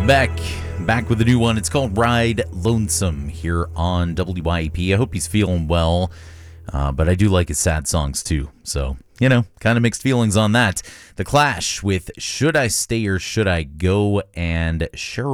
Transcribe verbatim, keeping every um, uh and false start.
Beck, back with a new one. It's called Ride Lonesome here on W Y A P. I hope he's feeling well, uh, but I do like his sad songs too. So, you know, kind of mixed feelings on that. The Clash with Should I Stay or Should I Go, and Cheryl